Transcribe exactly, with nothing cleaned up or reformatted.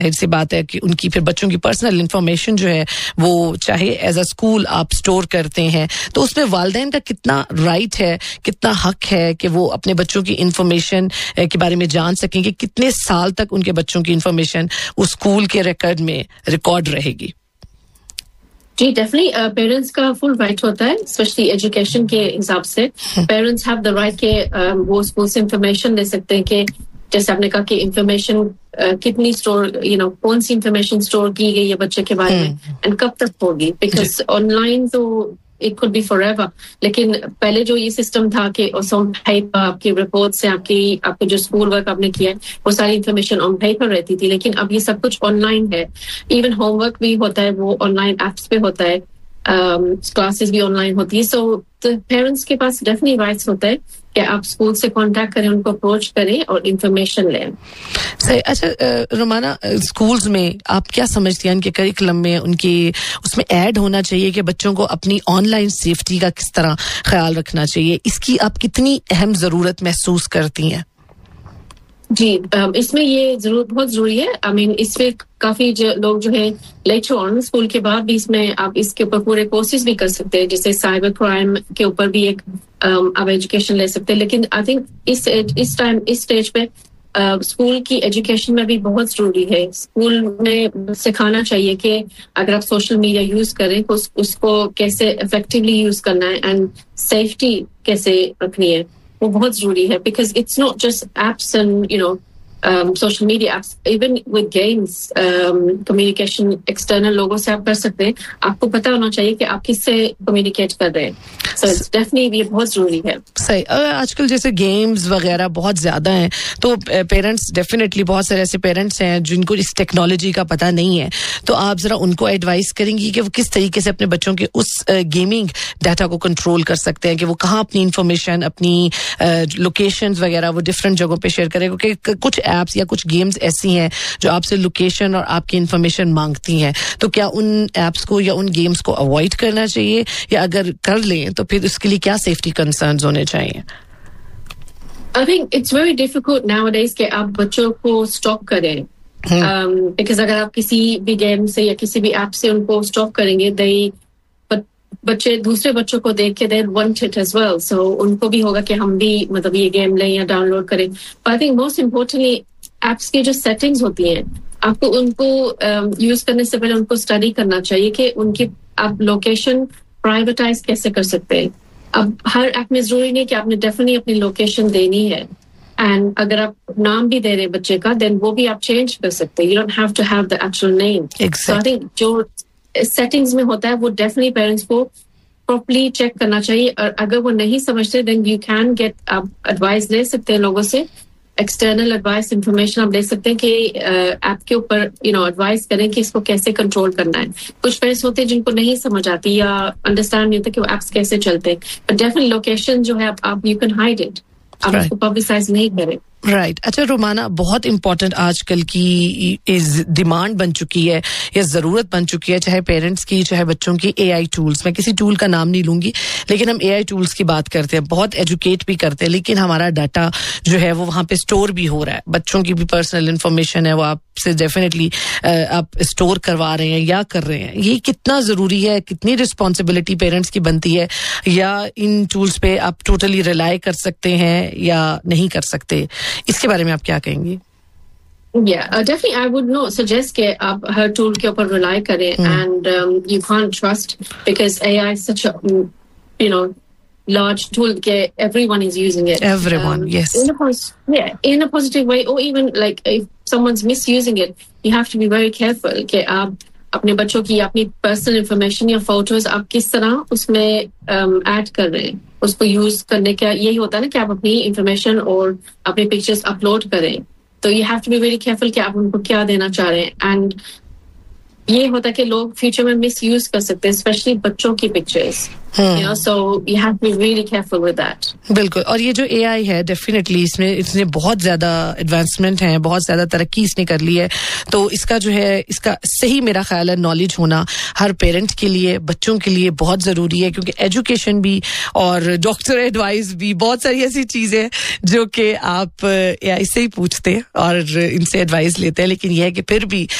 सी बात है कि उनकी फिर बच्चों की पर्सनल इंफॉर्मेशन जो है वो चाहे एज अ स्कूल आप स्टोर करते हैं तो उसमें वालिदैन का कितना राइट है, कितना हक है कि वो अपने बच्चों की इंफॉर्मेशन के बारे में जान सकें कि कितने साल तक उनके बच्चों की इंफॉर्मेशन उस स्कूल के रिकॉर्ड में रिकॉर्ड रहेगी? जी डेफिनेटली पेरेंट्स का फुल राइट होता है, स्पेशली एजुकेशन के हिसाब से. पेरेंट्स हैव द राइट के uh, वो स्कूल से इंफॉर्मेशन दे सकते हैं कि जैसे आपने कहा कि इंफॉर्मेशन uh, कितनी स्टोर यू नो कौन सी इंफॉर्मेशन स्टोर की गई है बच्चे के बारे में एंड कब तक होगी, बिकॉज ऑनलाइन तो it could be forever. लेकिन पहले जो ये सिस्टम था कि ऑन पेपर आपकी रिपोर्ट से आपकी आपको जो स्कूल वर्क आपने किया है वो सारी इंफॉर्मेशन ऑन पेपर रहती थी, लेकिन अब ये सब कुछ ऑनलाइन है. इवन होमवर्क भी होता है वो ऑनलाइन एप्स पे होता है, क्लासेस um, भी ऑनलाइन होती है. सो पेरेंट्स के पास डेफिनेटली राइट्स होता है कि आप स्कूल से कांटेक्ट करें, उनको अप्रोच करें और इंफॉर्मेशन लें. सही. अच्छा रोमाना, स्कूल्स में आप क्या समझती हैं उनके करिकुलम में उनकी उसमें ऐड होना चाहिए कि बच्चों को अपनी ऑनलाइन सेफ्टी का किस तरह ख्याल रखना चाहिए, इसकी आप कितनी अहम जरूरत महसूस करती हैं? जी इसमें ये जरूर बहुत जरूरी है. आई मीन इसमें काफी जो लोग जो है लेटर ऑन स्कूल के बाद भी इसमें आप इसके ऊपर पूरे कोर्सेज भी कर सकते हैं, जैसे साइबर क्राइम के ऊपर भी एक um, आप एजुकेशन ले सकते हैं. लेकिन आई थिंक इस इस टाइम इस स्टेज पे स्कूल uh, की एजुकेशन में भी बहुत जरूरी है. स्कूल में सिखाना चाहिए कि अगर आप सोशल मीडिया यूज करें तो उस, उसको कैसे इफेक्टिवली यूज करना है एंड सेफ्टी कैसे रखनी है, वो बहुत जरूरी है. Because it's not just apps and you know social media apps, even with games communication external लोगों से आप कर सकते हैं. आपको पता होना चाहिए कि आप किससे कम्युनिकेट कर रहे हैं. सो इट्स डेफिनेटली ये बहुत जरूरी है. सही. आजकल जैसे गेम्स वगैरह बहुत ज्यादा हैं तो पेरेंट्स डेफिनेटली बहुत सारे ऐसे पेरेंट्स हैं जिनको इस टेक्नोलॉजी का पता नहीं है, तो आप जरा उनको एडवाइस करेंगी कि वो किस तरीके से अपने बच्चों के उस गेमिंग डाटा को कंट्रोल कर सकते हैं कि वो कहाँ अपनी इंफॉर्मेशन अपनी लोकेशंस वगैरह वो डिफरेंट जगहों पे शेयर करें, क्योंकि कुछ एप्स या कुछ गेम्स ऐसी हैं जो आपसे लोकेशन और आपकी इंफॉर्मेशन मांगती हैं. तो क्या उन एप्स को या उन गेम्स को अवॉइड करना चाहिए, या अगर कर लें तो फिर उसके लिए क्या सेफ्टी कंसर्न्स होने चाहिए? I think it's very difficult nowadays कि आप बच्चों को स्टॉप करें, बिकॉज um, अगर आप किसी भी गेम से या किसी भी ऐप से उनको स्टॉप करेंगे, they बच्चे दूसरे बच्चों को देख के they want it as well, so उनको भी होगा कि हम भी मतलब ये गेम लें या डाउनलोड करें. But I think most importantly apps की जो सेटिंग्स होती हैं आपको उनको यूज um, करने से पहले उनको स्टडी करना चाहिए कि उनकी आप लोकेशन प्राइवेटाइज कैसे कर सकते हैं. अब हर ऐप में जरूरी नहीं कि आपने डेफिनेटली अपनी लोकेशन देनी है, एंड अगर आप नाम भी दे रहे हैं बच्चे का देन वो भी आप चेंज कर सकते हैं. You don't have to have the actual name. So I think जो सेटिंग्स में होता है वो डेफिनेटली पेरेंट्स को प्रॉपर्ली चेक करना चाहिए, और अगर वो नहीं समझते देन यू कैन गेट आप एडवाइस ले सकते हैं लोगों से, एक्सटर्नल एडवाइस इंफॉर्मेशन आप ले सकते हैं कि ऐप uh, के ऊपर यू नो एडवाइस करें कि इसको कैसे कंट्रोल करना है. कुछ पेरेंट्स होते हैं जिनको नहीं समझ आती या अंडरस्टैंड नहीं होता कि वो एप्स कैसे चलते हैं, बट डेफिनेटली लोकेशन जो है आप, आप यू कैन हाइड इट, आप उसको पब्लिसाइज नहीं करें. राइट. अच्छा रोमाना, बहुत इंपॉर्टेंट आजकल की इस डिमांड बन चुकी है या जरूरत बन चुकी है, चाहे पेरेंट्स की चाहे बच्चों की, एआई टूल्स. मैं किसी टूल का नाम नहीं लूंगी, लेकिन हम एआई टूल्स की बात करते हैं, बहुत एजुकेट भी करते हैं, लेकिन हमारा डाटा जो है वो वहां पे स्टोर भी हो रहा है. बच्चों की भी पर्सनल इंफॉर्मेशन है वो आपसे डेफिनेटली आप स्टोर करवा रहे हैं या कर रहे हैं. ये कितना जरूरी है, कितनी रिस्पॉन्सिबिलिटी पेरेंट्स की बनती है, या इन टूल्स पे आप टोटली रिलाई कर सकते हैं या नहीं कर सकते, इसके बारे में आप क्या कहेंगी? Yeah, uh, definitely I would not suggest कि आप हर टूल के ऊपर rely करें, mm. and um, you can't trust because A I is such a you know large tool that everyone is using it. Everyone, um, yes. In a pos- yeah, in a positive way, or even like if someone's misusing it, you have to be very careful कि आप अपने बच्चों की अपनी personal information या photos आप किस तरह उसमें ऐड um, कर रहे हैं. उसको यूज करने का यही होता है ना कि आप अपनी इंफॉर्मेशन और अपने पिक्चर्स अपलोड करें, तो you have to be very careful कि आप उनको क्या देना चाह रहे हैं. एंड یہ ہوتا ہے کہ لوگ فیوچر میں مس یوز کر سکتے ہیں اسپیشلی بچوں کی pictures you know, so you have to be really careful with that. بالکل. اور یہ جو اے آئی ہے ڈیفینیٹلی اس میں اس نے بہت زیادہ ایڈوانسمنٹ ہیں, بہت زیادہ ترقی اس نے کر لی ہے, تو اس کا جو ہے اس کا صحیح میرا خیال ہے نالج ہونا ہر پیرنٹ کے لیے, بچوں کے لیے بہت ضروری ہے, کیونکہ ایجوکیشن بھی اور ڈاکٹر ایڈوائز بھی بہت ساری ایسی چیزیں جو کہ آپ اے آئی سے ہی پوچھتے اور ان سے ایڈوائز لیتے ہیں, لیکن یہ ہے کہ پھر بھی